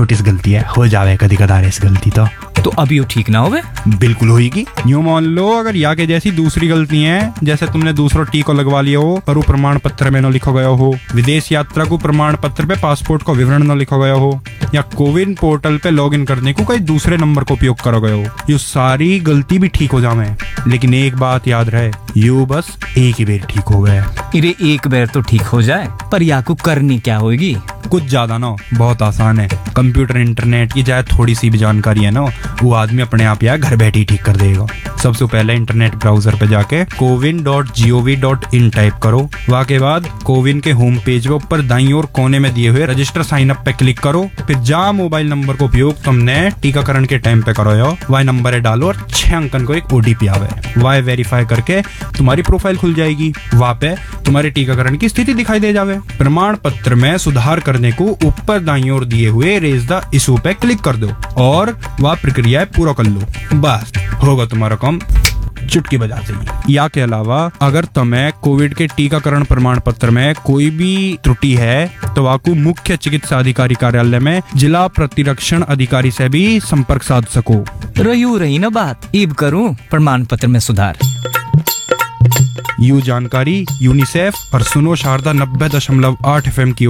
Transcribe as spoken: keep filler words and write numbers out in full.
छोटी सी गलती है, हो जावे कभी कदार इस गलती तो तो अभी वो ठीक ना होवे? बिल्कुल होगी। यूं मान लो अगर या के जैसी दूसरी गलती है, जैसे तुमने दूसरा टीका लगवा लिया हो और वो प्रमाण पत्र में न लिखा गया हो, विदेश यात्रा को प्रमाण पत्र पे पासपोर्ट का विवरण न लिखा गया हो, या कोविन पोर्टल पे लॉगिन करने को कई दूसरे नंबर का उपयोग करा गया हो, ये सारी गलती भी ठीक हो जावे। लेकिन एक बात याद रहे, यू बस एक ही बेर ठीक हो गया। इरे एक बार तो ठीक हो जाए, पर याकू करनी क्या होगी? कुछ ज्यादा ना, बहुत आसान है। कंप्यूटर इंटरनेट की चाहे थोड़ी सी भी जानकारी है ना, वो आदमी अपने आप या घर बैठे ही ठीक कर देगा। सबसे पहले इंटरनेट ब्राउजर पे जाके CoWIN dot G O V dot in type करो। वहाँ के बाद कोविन के होम पेज पे ऊपर दाईं ओर कोने में दिए हुए रजिस्टर साइन अप पे क्लिक करो। फिर जहाँ मोबाइल नंबर का उपयोग तुमने टीकाकरण के टाइम पे करो, वह नंबर डालो और छह अंकन को एक ओटीपी आवे, वह वेरीफाई करके तुम्हारी प्रोफाइल खुल जाएगी। वहाँ पे तुम्हारे टीकाकरण की स्थिति दिखाई दे जावे। प्रमाण पत्र में सुधार करने को ऊपर दाईं ओर दिए हुए रेज द इशू पे क्लिक कर दो और वह प्रक्रिया पूरा कर लो। बस होगा तुम्हारा काम चुटकी बजा से। या के अलावा अगर तुम्हें कोविड के टीकाकरण प्रमाण पत्र में कोई भी त्रुटि है तो आपको मुख्य चिकित्सा अधिकारी कार्यालय में जिला प्रतिरक्षण अधिकारी से भी संपर्क साध सको। रही रही ना बात, इब करूं प्रमाण पत्र में सुधार। यू जानकारी यूनिसेफ और सुनो शारदा नब्बे दशमलव आठ एफ एम की